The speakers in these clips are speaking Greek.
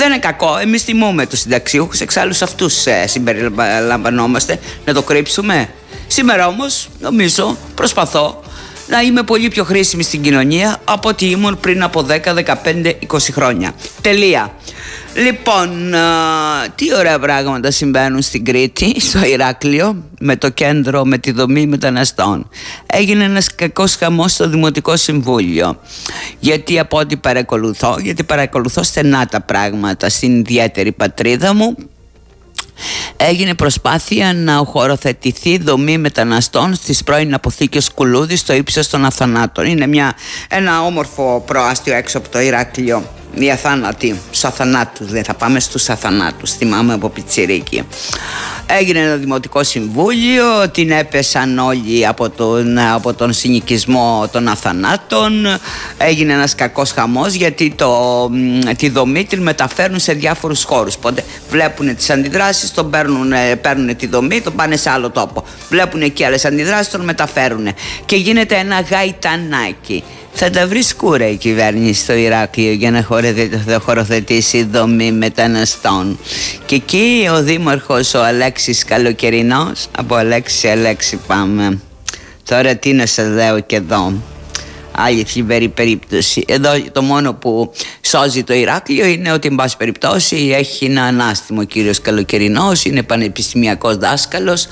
Δεν είναι κακό. Εμείς τιμούμε τους συνταξιούχους, εξάλλου σε αυτούς συμπεριλαμβανόμαστε. Να το κρύψουμε. Σήμερα όμως, νομίζω, προσπαθώ να είμαι πολύ πιο χρήσιμη στην κοινωνία από ό,τι ήμουν πριν από 10, 15, 20 χρόνια. Τελεία. Λοιπόν, τι ωραία πράγματα συμβαίνουν στην Κρήτη, στο Ηράκλειο, με το κέντρο, με τη δομή μεταναστών. Έγινε ένας κακός χαμός στο Δημοτικό Συμβούλιο. Γιατί από ό,τι παρακολουθώ στενά τα πράγματα στην ιδιαίτερη πατρίδα μου, έγινε προσπάθεια να χωροθετηθεί δομή μεταναστών στις πρώην αποθήκες Κουλούδη στο ύψος των Αθανάτων. Είναι ένα όμορφο προάστιο έξω από το Ηράκλειο. Οι αθάνατοι, στους αθανάτους, δεν θα πάμε στους αθανάτους, θυμάμαι από πιτσιρίκι. Έγινε ένα δημοτικό συμβούλιο, την έπεσαν όλοι από τον συνοικισμό των αθανάτων. Έγινε ένας κακός χαμός γιατί τη δομή την μεταφέρουν σε διάφορους χώρους. Οπότε βλέπουν τις αντιδράσεις, παίρνουν τη δομή, τον πάνε σε άλλο τόπο. Βλέπουν εκεί άλλες αντιδράσεις, τον μεταφέρουν. Και γίνεται ένα γαϊτανάκι. Θα τα βρει σκούρα η κυβέρνηση στο Ηράκλειο για να χωροθετήσει δομή μεταναστών. Και εκεί ο δήμαρχος ο Αλέξης Καλοκαιρινός, από Αλέξη σε Αλέξη πάμε. Τώρα τι να σας λέω και εδώ. Άλλη θλιβερή περίπτωση. Εδώ το μόνο που σώζει το Ηράκλειο είναι ότι, εν πάση περιπτώσει, έχει ένα ανάστημο ο κύριος Καλοκαιρινός, είναι πανεπιστημιακός δάσκαλος,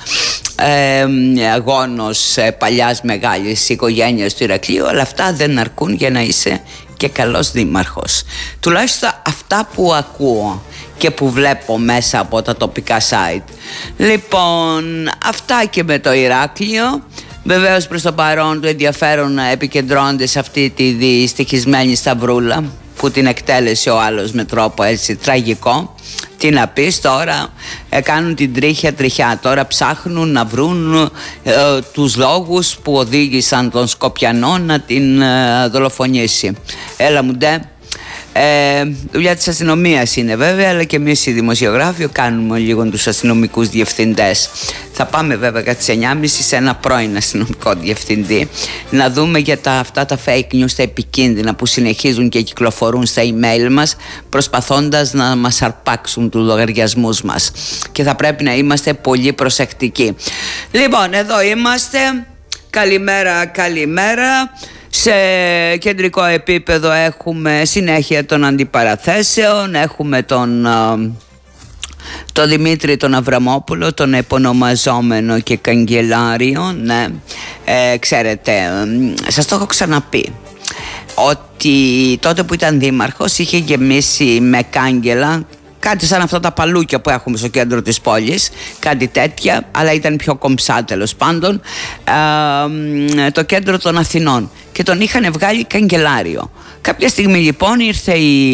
αγώνος παλιάς μεγάλης οικογένειας του Ηρακλείου, αλλά αυτά δεν αρκούν για να είσαι και καλός δήμαρχος. Τουλάχιστον αυτά που ακούω και που βλέπω μέσα από τα τοπικά site. Λοιπόν, αυτά και με το Ηράκλειο. Βεβαίως προς το παρόν το ενδιαφέρον επικεντρώνεται σε αυτή τη δυστυχισμένη σταυρούλα που την εκτέλεσε ο άλλος με τρόπο έτσι τραγικό. Τι να πεις τώρα, κάνουν την τριχιά. Τώρα ψάχνουν να βρουν τους λόγους που οδήγησαν τον Σκοπιανό να την δολοφονήσει. Έλα μου ντε. Δουλειά της αστυνομίας είναι βέβαια, αλλά και εμείς οι δημοσιογράφοι κάνουμε λίγο τους αστυνομικούς διευθυντές. Θα πάμε βέβαια κατά τις 9.30 σε ένα πρώην αστυνομικό διευθυντή να δούμε για αυτά τα fake news, τα επικίνδυνα που συνεχίζουν και κυκλοφορούν στα email μας, προσπαθώντας να μας αρπάξουν τους λογαριασμούς μας, και θα πρέπει να είμαστε πολύ προσεκτικοί. Λοιπόν, εδώ είμαστε. Καλημέρα. Σε κεντρικό επίπεδο έχουμε συνέχεια των αντιπαραθέσεων. Έχουμε τον Δημήτρη τον Αβραμόπουλο, τον επωνομαζόμενο και καγκελάριο. Ναι, ξέρετε, σας το έχω ξαναπεί ότι τότε που ήταν δήμαρχος είχε γεμίσει με κάγκελα, κάτι σαν αυτά τα παλούκια που έχουμε στο κέντρο της πόλης, κάτι τέτοια, αλλά ήταν πιο κομψά τέλος πάντων, το κέντρο των Αθηνών, και τον είχαν βγάλει καγκελάριο. Κάποια στιγμή λοιπόν ήρθε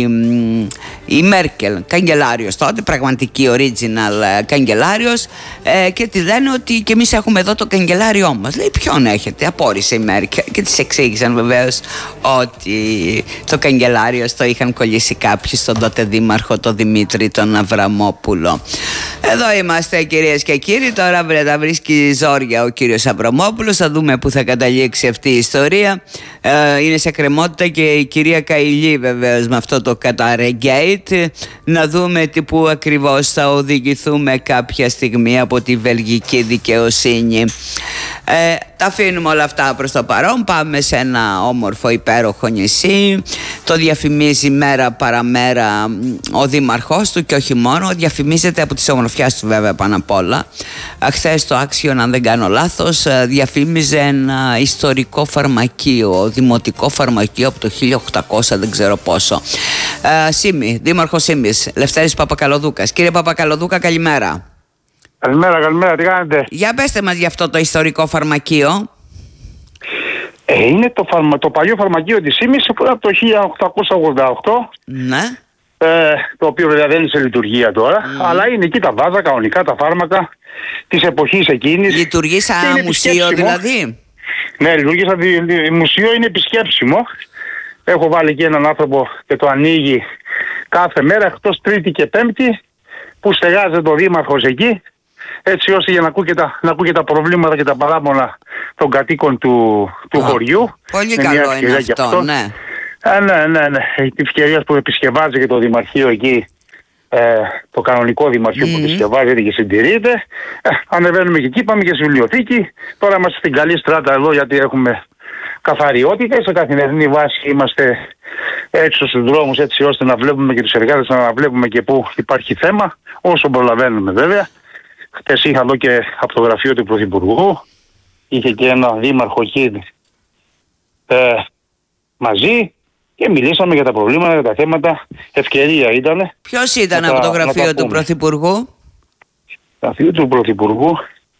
η Μέρκελ, καγκελάριος τότε, πραγματική original καγκελάριος, και τη λένε ότι και εμείς έχουμε εδώ το καγκελάριό μας. Λέει, ποιον έχετε? Απόρρισε η Μέρκελ, και της εξήγησαν βεβαίως ότι το καγκελάριο το είχαν κολλήσει κάποιοι στον τότε δήμαρχο, τον Δημήτρη τον Αβραμόπουλο. Εδώ είμαστε κυρίες και κύριοι. Τώρα τα βρίσκει ζόρια ο κύριος Αβραμόπουλος. Θα δούμε πού θα καταλήξει αυτή η ιστορία. Είναι σε κρεμότητα και η κυρία Καηλή βεβαίως με αυτό το Κατάρε Gate. Να δούμε πού ακριβώς θα οδηγηθούμε κάποια στιγμή από τη βελγική δικαιοσύνη. Τα αφήνουμε όλα αυτά προς το παρόν. Πάμε σε ένα όμορφο υπέροχο νησί. Το διαφημίζει μέρα παραμέρα ο δήμαρχός του, και όχι μόνο. Διαφημίζεται από τις ομορφιάς του βέβαια πάνω απ' όλα. Χθες το Άξιον, αν δεν κάνω λάθος, διαφήμιζε ένα ιστορικό φαρμακείο, δημοτικό φαρμακείο από το 1800, δεν ξέρω πόσο. Σήμη, δήμαρχος Σήμης, Λευτέρης Παπακαλοδούκας. Κύριε Παπακαλοδούκα, καλημέρα. Καλημέρα, τι κάνετε? Για πέστε μας για αυτό το ιστορικό φαρμακείο. Είναι το παλιό φαρμακείο της Σήμης από το 1888. Ναι. Το οποίο βέβαια δεν είναι σε λειτουργία τώρα, αλλά είναι εκεί τα βάζα κανονικά τα φάρμακα της εποχής εκείνης. Λειτουργεί σαν μουσείο δηλαδή? Ναι, λειτουργεί σαν μουσείο, είναι επισκέψιμο. Έχω βάλει εκεί έναν άνθρωπο και το ανοίγει κάθε μέρα, εκτός Τρίτη και Πέμπτη, που στεγάζεται ο δήμαρχος εκεί, έτσι ώστε για να ακούει τα προβλήματα και τα παράπονα των κατοίκων του χωριού. Πολύ καλό είναι αυτό, ναι. Ναι. Την ευκαιρία που επισκευάζει και το Δημαρχείο εκεί το κανονικό δημαρχείο που δισκευάζεται και συντηρείται. Ανεβαίνουμε και εκεί, πάμε και στη βιβλιοθήκη. Τώρα είμαστε στην καλή στράτα εδώ γιατί έχουμε καθαριότητα. Σε καθημερινή βάση είμαστε έξω στους δρόμους έτσι ώστε να βλέπουμε και τους εργάτες, να βλέπουμε και πού υπάρχει θέμα, όσο προλαβαίνουμε βέβαια. Χτες είχα εδώ και από το γραφείο του Πρωθυπουργού, είχε και ένα δήμαρχο εκεί μαζί και μιλήσαμε για τα προβλήματα, για τα θέματα. Ευκαιρία ήτανε. Ποιος ήταν από το γραφείο του Πρωθυπουργού? Γραφείο του Πρωθυπουργού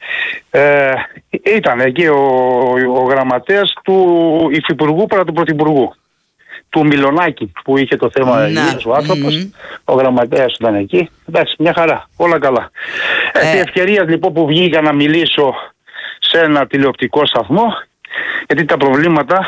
ήταν εκεί ο γραμματέας του Υφυπουργού παρά του Πρωθυπουργού, του Μιλονάκη, που είχε το θέμα υγείας ο άνθρωπος. Ο γραμματέας ήταν εκεί. Εντάξει, μια χαρά, όλα καλά. Η ευκαιρία λοιπόν που βγήκα να μιλήσω σε ένα τηλεοπτικό σταθμό, γιατί τα προβλήματα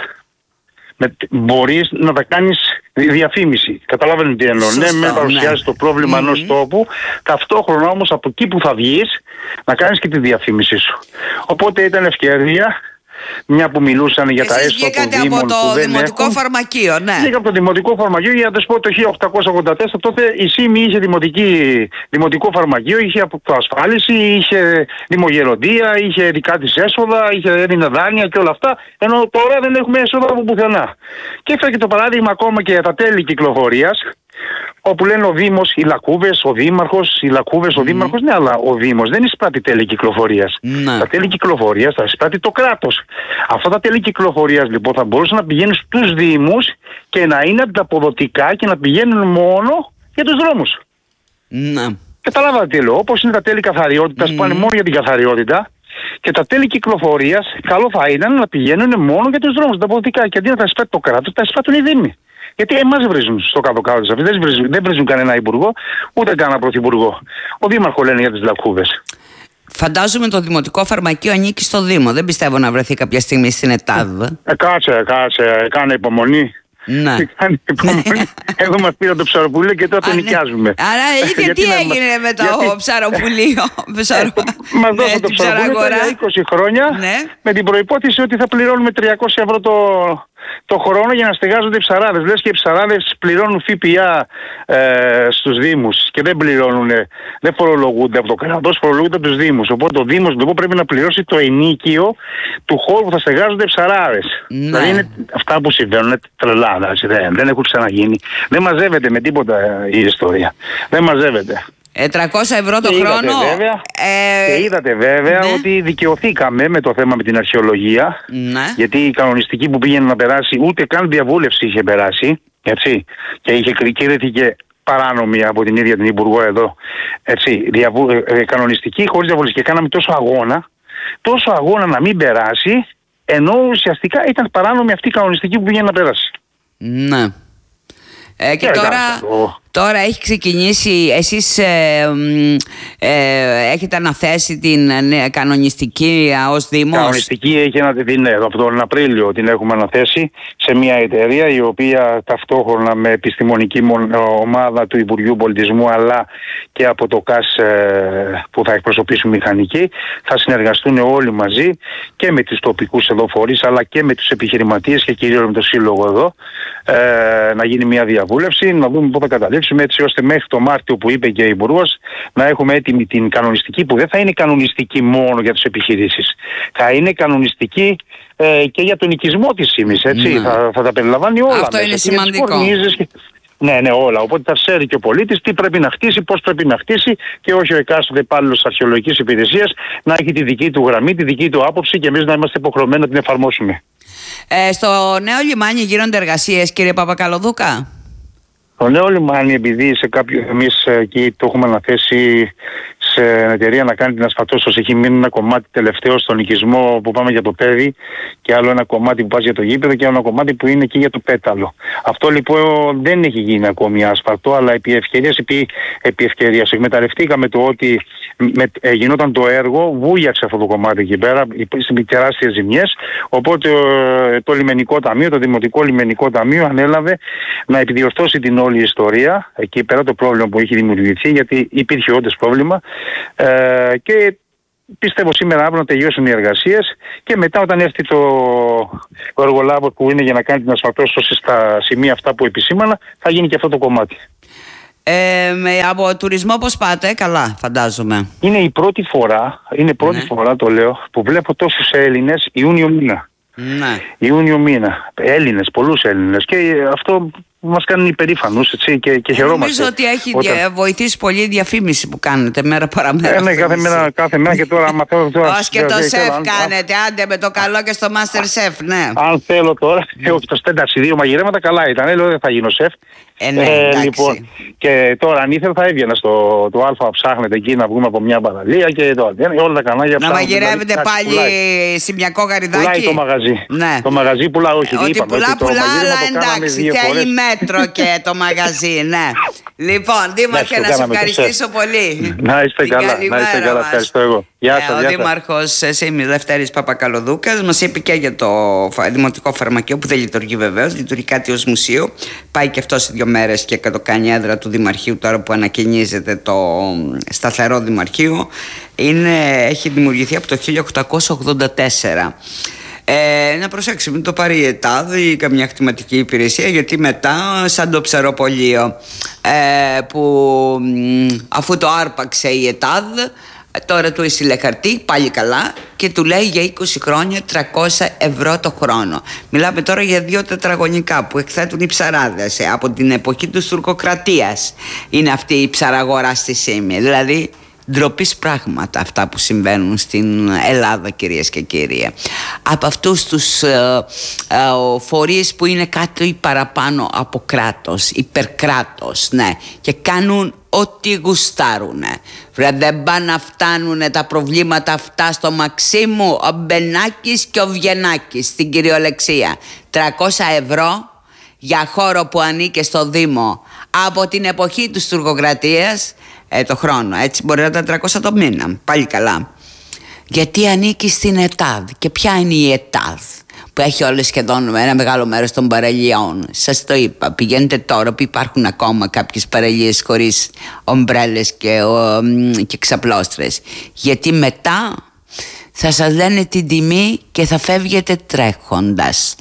μπορείς να τα κάνεις διαφήμιση. Καταλάβαινε τι εννοώ. Ναι, με παρουσιάζει το πρόβλημα ενός τόπου, ταυτόχρονα όμως από εκεί που θα βγεις να κάνεις και τη διαφήμιση σου. Οπότε ήταν ευκαιρία, μια που μιλούσαν για τα έσοδα των Δήμων από το Δημοτικό Φαρμακείο, ναι. Βγήκα από το Δημοτικό Φαρμακείο, για να σας πω το 1884, τότε η ΣΥΜΗ είχε Δημοτικό Φαρμακείο, είχε αυτοασφάλιση, είχε δημογεροντία, είχε δικά της έσοδα, έδινε δάνεια και όλα αυτά, ενώ τώρα δεν έχουμε έσοδα από πουθενά. Και έφερα και το παράδειγμα ακόμα και για τα τέλη κυκλοφορίας, όπου λένε ο Δήμος, οι Λακκούβες, ο Δήμαρχος, οι Λακκούβες, ο Δήμαρχος. Ναι, αλλά ο Δήμος δεν εισπράττει τέλη κυκλοφορίας. Τα τέλη κυκλοφορίας θα εισπράττει το κράτος. Αυτά τα τέλη κυκλοφορίας λοιπόν θα μπορούσαν να πηγαίνουν στους Δήμους και να είναι ανταποδοτικά και να πηγαίνουν μόνο για τους δρόμους. Καταλάβατε τι λέω. Όπως είναι τα τέλη καθαριότητας που πάνε μόνο για την καθαριότητα, και τα τέλη κυκλοφορίας καλό θα ήταν να πηγαίνουν μόνο για τους δρόμους ανταποδοτικά. Και αντί να τα εισπράττει το κράτος, τα εισπράττουν οι Δήμοι. Γιατί εμάς βρίζουν στο κάτω-κάτω της αυτής. Δεν βρίζουν κανένα υπουργό, ούτε κανένα πρωθυπουργό. Ο Δήμαρχο λένε για τις Λακκούβες. Φαντάζομαι το Δημοτικό Φαρμακείο ανήκει στο Δήμο. Δεν πιστεύω να βρεθεί κάποια στιγμή στην ΕΤΑΔ. Κάτσε, κάνε υπομονή. Ναι. Εδώ μας πήρε το ψαροπουλίο και τώρα το νοικιάζουμε. Άρα και τι έγινε με το ψαροπουλίο? Μας δώσαν το ψαροπουλίο για 20 χρόνια με την προϋπόθεση ότι θα πληρώνουμε 300 ευρώ το χρόνο για να στεγάζονται οι ψαράδες. Λες και οι ψαράδες πληρώνουν ΦΠΑ στους Δήμους και δεν φορολογούνται από το κράτος, φορολογούνται από τους Δήμους. Οπότε ο Δήμος λοιπόν πρέπει να πληρώσει το ενίκιο του χώρου που θα στεγάζονται οι ψαράδες. Δηλαδή είναι αυτά που συμβαίνουν, είναι τρελά. Δεν έχουν ξαναγίνει. Δεν μαζεύεται με τίποτα η ιστορία. Δεν μαζεύεται. 300 ευρώ το χρόνο. Και είδατε βέβαια ότι δικαιωθήκαμε με το θέμα με την αρχαιολογία. Γιατί η κανονιστική που πήγαινε να περάσει ούτε καν διαβούλευση είχε περάσει. Έτσι, και είχε κηρύχθηκε παράνομη από την ίδια την Υπουργό εδώ. Έτσι, κανονιστική χωρίς διαβούλευση. Και κάναμε τόσο αγώνα να μην περάσει, ενώ ουσιαστικά ήταν παράνομη αυτή η κανονιστική που πήγαινε να περάσει. Ναι. Και τώρα έχει ξεκινήσει, εσείς έχετε αναθέσει την κανονιστική ως Δήμος? Κανονιστική έχει από τον Απρίλιο την έχουμε αναθέσει σε μια εταιρεία η οποία ταυτόχρονα με επιστημονική ομάδα του Υπουργείου Πολιτισμού αλλά και από το ΚΑΣ που θα εκπροσωπήσουν μηχανικοί θα συνεργαστούν όλοι μαζί και με τους τοπικούς εδώ φορείς αλλά και με τους επιχειρηματίες και κυρίως με το Σύλλογο εδώ να γίνει μια διαβούλευση, να δούμε πού θα καταλήξουμε έτσι ώστε μέχρι το Μάρτιο που είπε και ο Υπουργός να έχουμε έτοιμη την κανονιστική που δεν θα είναι κανονιστική μόνο για τις επιχειρήσεις. Θα είναι κανονιστική και για τον οικισμό της ΣΥΜΗΣ, έτσι. Θα τα περιλαμβάνει όλα. Αυτό είναι σημαντικό. Ναι, όλα. Οπότε θα ξέρει και ο πολίτης τι πρέπει να χτίσει, πώς πρέπει να χτίσει και όχι ο εκάστοτε υπάλληλος αρχαιολογικής υπηρεσίας να έχει τη δική του γραμμή, τη δική του άποψη και εμείς να είμαστε υποχρεωμένοι να την εφαρμόσουμε. Στο νέο λιμάνι γίνονται εργασίες, κύριε Παπακαλοδούκα? Το νέο λιμάνι, επειδή εμείς εκεί το έχουμε αναθέσει σε εταιρεία να κάνει την ασφαλτόστρωση, έχει μείνει ένα κομμάτι τελευταίο στον οικισμό που πάμε για το πέδι και άλλο ένα κομμάτι που πας για το γήπεδο και άλλο ένα κομμάτι που είναι εκεί για το πέταλο. Αυτό λοιπόν δεν έχει γίνει ακόμη άσφαλτο, αλλά επί ευκαιρίας εκμεταλλευτήκαμε το ότι γινόταν το έργο, βούλιαξε αυτό το κομμάτι εκεί πέρα, υπήρξαν τεράστιες ζημιές, οπότε το λιμενικό ταμείο, το Δημοτικό Λιμενικό Ταμείο ανέλαβε να επιδιορθώσει την όλη ιστορία, εκεί πέρα το πρόβλημα που έχει δημιουργηθεί, γιατί υπήρχε όντως πρόβλημα και πιστεύω σήμερα αύριο να τελειώσουν οι εργασίες και μετά όταν έρθει ο εργολάβος που είναι για να κάνει την ασφαλτόστρωση στα σημεία αυτά που επισήμανα θα γίνει και αυτό το κομμάτι. Από τουρισμό πώς πάτε? Καλά, φαντάζομαι. Είναι η πρώτη φορά, το λέω, που βλέπω τόσους Έλληνες Ιούνιο μήνα. Ναι. Ιούνιο μήνα. Έλληνες, πολλούς Έλληνες. Και αυτό μας κάνουν υπερήφανους, έτσι, και χαιρόμαστε. Νομίζω ότι έχει βοηθήσει πολύ η διαφήμιση που κάνετε μέρα παραμέρα. Ναι, κάθε μέρα και τώρα μαθαίνω. Ως και το σεφ κάνετε, άντε με το καλό και στο Master Chef, ναι. Αν θέλω τώρα, όχι το στένταξη 2 μαγειρέματα, καλά ήταν. Λέω δεν θα γίνω σεφ. Ναι, λοιπόν, και τώρα αν ήθελα θα έβγαινα στο Α ψάχνετε εκεί να βγούμε από μια παραλία και τώρα. Όλα τα κανάλια να μαγειρεύετε πάλι σημειακό γαριδάκι. Πουλάει το μαγαζί. Ναι. Το μαγαζί πουλά, όχι. Ότι πουλά, αλλά εντάξει, θέλει μέτρο και το μαγαζί, ναι. Λοιπόν, Δήμαρχε, να σε ευχαριστήσω πολύ. Να είστε καλά, ευχαριστώ εγώ. Γεια σας. Ο Δήμαρχος Σίμης Λευτέρης Παπακαλοδούκας μας είπε και για το Δημοτικό Φαρμακείο που δεν λειτουργεί βεβαίως, λειτουργεί κάτι ως μουσείο. Πάει και αυτό σε 2 μέρες και το κάνει έδρα του Δημαρχείου τώρα που ανακαινίζεται το σταθερό Δημαρχείο. Έχει δημιουργηθεί από το 1884. Να προσέξει, μην το πάρει η ΕΤΑΔ ή καμιά κτηματική υπηρεσία, γιατί μετά σαν το ψαροπολείο που αφού το άρπαξε η ΕΤΑΔ τώρα του έστειλε χαρτί, πάλι καλά, και του λέει για 20 χρόνια 300 ευρώ το χρόνο. Μιλάμε τώρα για 2 τετραγωνικά που εκθέτουν οι ψαράδες. Από την εποχή της τουρκοκρατίας είναι αυτή η ψαραγορά στη Σύμη. Δηλαδή ντροπής πράγματα αυτά που συμβαίνουν στην Ελλάδα, κυρίες και κύριοι. Από αυτούς τους φορείς που είναι κάτι παραπάνω από κράτος, υπερκράτος, ναι, και κάνουν ό,τι γουστάρουνε. Δεν πάνε να φτάνουνε τα προβλήματα αυτά στο Μαξίμου, ο Μπενάκης και ο Βιενάκης στην κυριολεξία. 300 ευρώ για χώρο που ανήκε στο Δήμο από την εποχή της τουρκοκρατίας το χρόνο. Έτσι μπορεί να ήταν 300 το μήνα. Πάλι καλά. Γιατί ανήκει στην ΕΤΑΔ. Και ποια είναι η ΕΤΑΔ που έχει όλες σχεδόν ένα μεγάλο μέρος των παραλιών? Σας το είπα, πηγαίνετε τώρα που υπάρχουν ακόμα κάποιες παραλίες χωρίς ομπρέλες και ξαπλώστρες. Γιατί μετά θα σας λένε την τιμή και θα φεύγετε τρέχοντας.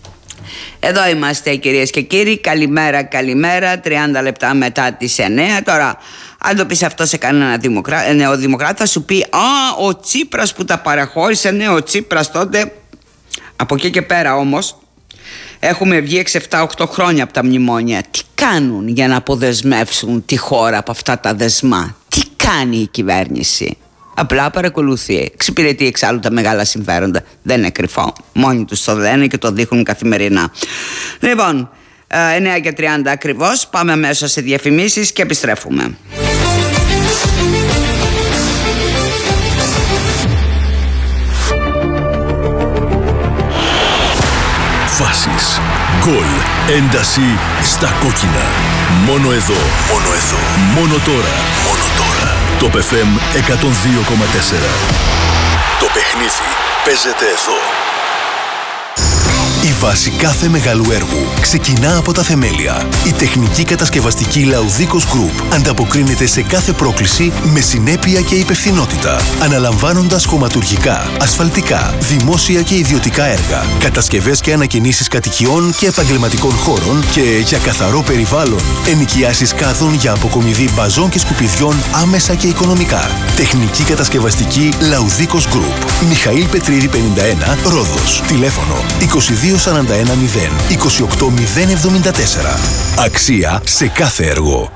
Εδώ είμαστε, κυρίες και κύριοι. Καλημέρα, 30 λεπτά μετά τις 9. Τώρα, αν το πεις αυτό σε κανένα νεοδημοκράτη, θα σου πει ο Τσίπρας που τα παραχώρησε. Ναι, ο Τσίπρας τότε. Από εκεί και πέρα όμως έχουμε βγει 6, 7, 8 χρόνια από τα μνημόνια. Τι κάνουν για να αποδεσμεύσουν τη χώρα από αυτά τα δεσμά? Τι κάνει η κυβέρνηση? Απλά παρακολουθεί. Εξυπηρετεί εξάλλου τα μεγάλα συμφέροντα. Δεν είναι κρυφό. Μόνοι τους το λένε και το δείχνουν καθημερινά. Λοιπόν, 9:30 ακριβώς. Πάμε αμέσως σε διαφημίσεις και επιστρέφουμε. Φάσεις, γκολ, ένταση στα κόκκινα. Μόνο εδώ. Μόνο τώρα. Το FM 102,4. Το παιχνίδι παίζεται εδώ. Η βάση κάθε μεγάλου έργου ξεκινά από τα θεμέλια. Η τεχνική κατασκευαστική Laudicos Group ανταποκρίνεται σε κάθε πρόκληση με συνέπεια και υπευθυνότητα, αναλαμβάνοντας χωματουργικά, ασφαλτικά, δημόσια και ιδιωτικά έργα, κατασκευές και ανακαινήσεις κατοικιών και επαγγελματικών χώρων και για καθαρό περιβάλλον, ενοικιάσεις κάδων για αποκομιδή μπαζών και σκουπιδιών άμεσα και οικονομικά. Τεχνική κατασκευαστική Laudicos Group. Μιχαήλ Πετρίδη 51, Ρόδος. Τηλέφωνο 2241 28074. Αξία σε κάθε έργο.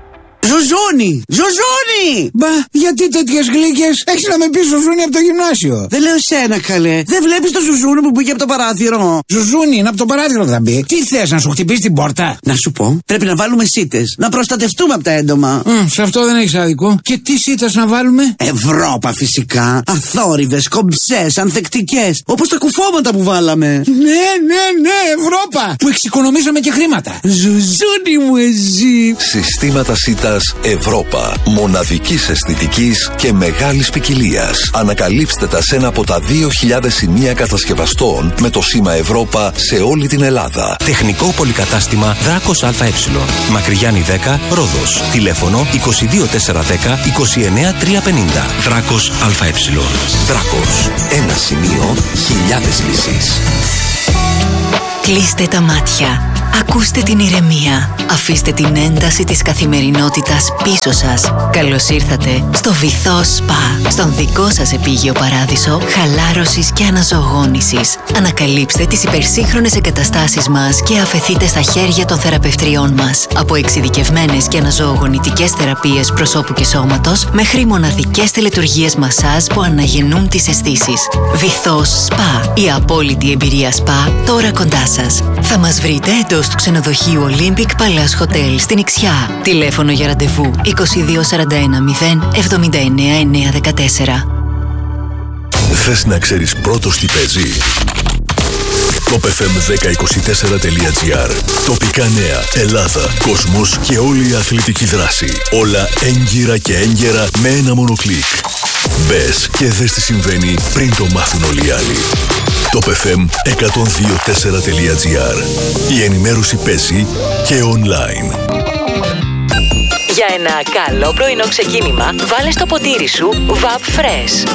Ζουζούνι! Μπα, γιατί τέτοιες γλύκες? Έχεις να με πεις Ζουζούνι από το γυμνάσιο. Δεν λέω σένα, καλέ. Δεν βλέπεις το Ζουζούνι που μπήκε από το παράθυρο? Ζουζούνι, είναι από το παράθυρο θα μπει. Τι θες, να σου χτυπήσει την πόρτα? Να σου πω, πρέπει να βάλουμε σίτες. Να προστατευτούμε από τα έντομα. Σε αυτό δεν έχεις άδικο. Και τι σίτες να βάλουμε? Ευρώπα φυσικά. Αθόρυβες, κομψές, ανθεκτικές. Όπως τα κουφώματα που βάλαμε. Ναι, Ευρώπα. Που εξοικονομήσαμε και χρήματα. Ζουζούνι μου εσύ. Συστήματα σίτας Ευρώπα. Μοναδικής αισθητικής και μεγάλης ποικιλίας. Ανακαλύψτε τα σε ένα από τα 2.000 σημεία κατασκευαστών με το σήμα Ευρώπα σε όλη την Ελλάδα. Τεχνικό πολυκατάστημα Δράκος ΑΕ. Μακρυγιάννη 10, Ρόδος. Τηλέφωνο 22410 29350. Δράκος ΑΕ. Δράκος. Ένα σημείο, χιλιάδες λύσεις. Κλείστε τα μάτια. Ακούστε την ηρεμία. Αφήστε την ένταση της καθημερινότητας πίσω σας. Καλώς ήρθατε στο Βυθό Σπα, στον δικό σας επίγειο παράδεισο χαλάρωσης και αναζωογόνησης. Ανακαλύψτε τις υπερσύγχρονες εγκαταστάσεις μας και αφεθείτε στα χέρια των θεραπευτριών μας. Από εξειδικευμένες και αναζωογονητικές θεραπείες προσώπου και σώματος μέχρι μοναδικές τελετουργίες μασάζ που αναγεννούν τις αισθήσεις. Βυθό Σπα, η απόλυτη εμπειρία σπα τώρα κοντά σας. Θα μας βρείτε εντός του ξενοδοχείου Olympic Palace Hotel στην Ιξιά. Τηλέφωνο για ραντεβού 2241 0 79 914. Θες να ξέρεις πρώτος τι παίζει? Topfm1024.gr. Τοπικά νέα, Ελλάδα, κόσμος και όλη η αθλητική δράση. Όλα έγκυρα και έγκαιρα με ένα μόνο κλικ. Μπες και δες τι συμβαίνει πριν το μάθουν όλοι οι άλλοι. Topfm1024.gr. Η ενημέρωση παίζει και online. Για ένα καλό πρωινό ξεκίνημα, βάλε στο ποτήρι σου VAP Fresh.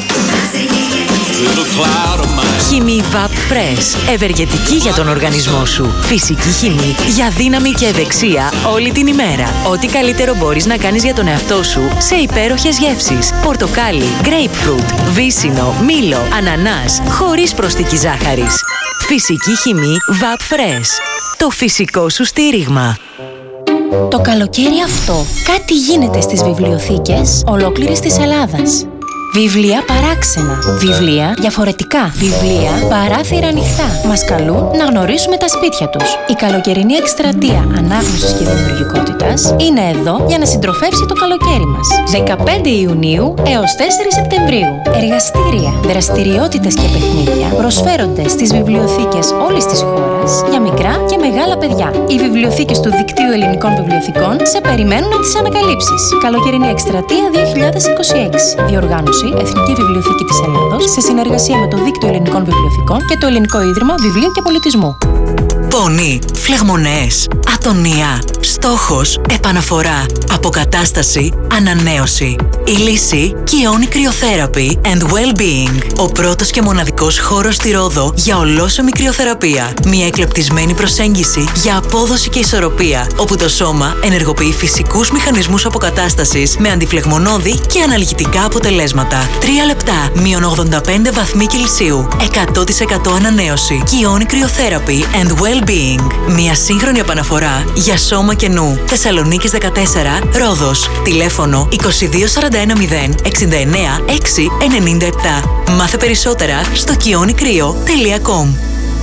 Χυμή VAP Fresh. Ευεργετική για τον οργανισμό σου. Φυσική χυμή για δύναμη και ευεξία όλη την ημέρα. Ό,τι καλύτερο μπορείς να κάνεις για τον εαυτό σου σε υπέροχες γεύσεις. Πορτοκάλι, grapefruit, βύσσινο, μήλο, ανανάς, χωρίς προσθήκη ζάχαρης. Φυσική χυμή VAP Fresh. Το φυσικό σου στήριγμα. Το καλοκαίρι αυτό κάτι γίνεται στις βιβλιοθήκες ολόκληρης της Ελλάδας. Βιβλία παράξενα, βιβλία διαφορετικά, βιβλία παράθυρα ανοιχτά. Μας καλούν να γνωρίσουμε τα σπίτια τους. Η καλοκαιρινή εκστρατεία ανάγνωσης και δημιουργικότητας είναι εδώ για να συντροφεύσει το καλοκαίρι μας. 15 Ιουνίου έως 4 Σεπτεμβρίου. Εργαστήρια, δραστηριότητες και παιχνίδια προσφέρονται στις βιβλιοθήκες όλης της χώρας για μικρά και μεγάλα παιδιά. Οι βιβλιοθήκες του Δικτύου Ελληνικών Βιβλιοθηκών σε περιμένουν να τις ανακαλύψεις. Καλοκαιρινή εκστρατεία 2026. Διοργάνωση Εθνική Βιβλιοθήκη της Ελλάδος σε συνεργασία με το Δίκτυο Ελληνικών Βιβλιοθηκών και το Ελληνικό Ίδρυμα Βιβλίου και Πολιτισμού. Πόνοι, φλεγμονές, ατονία, στόχος, επαναφορά, αποκατάσταση, ανανέωση. Η λύση Kion Cryotherapy and Well-Being. Ο πρώτος και μοναδικός χώρος στη Ρόδο για ολόσωμη κρυοθεραπεία. Μια εκλεπτισμένη προσέγγιση για απόδοση και ισορροπία, όπου το σώμα ενεργοποιεί φυσικούς μηχανισμούς αποκατάστασης με αντιφλεγμονώδη και αναλγητικά αποτελέσματα. 3 λεπτά, μείον 85 βαθμοί Κελσίου, 100% ανανέωση. Kion Cryotherapy and Well-Being. Μια σύγχρονη επαναφορά για σώμα και νου. Θεσσαλονίκης 14, Ρόδος. Τηλέφωνο 2241 0 69 6 97. Μάθε περισσότερα στο kionikryo.com.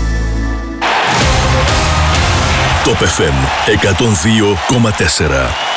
Top FM 102,4.